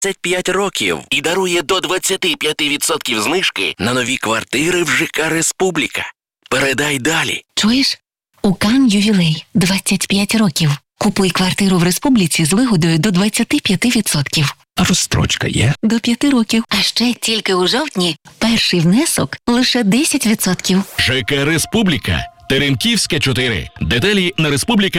25 років і дарує до 25% знижки на нові квартири в ЖК «Республіка». Передай далі. Чуєш? У Кан ювілей 25 років. Купуй квартиру в Республіці з вигодою до 25%. А розстрочка є? До 5 років. А ще тільки у жовтні перший внесок лише 10%. ЖК «Республіка». Теремківська, 4. Деталі на Республіка.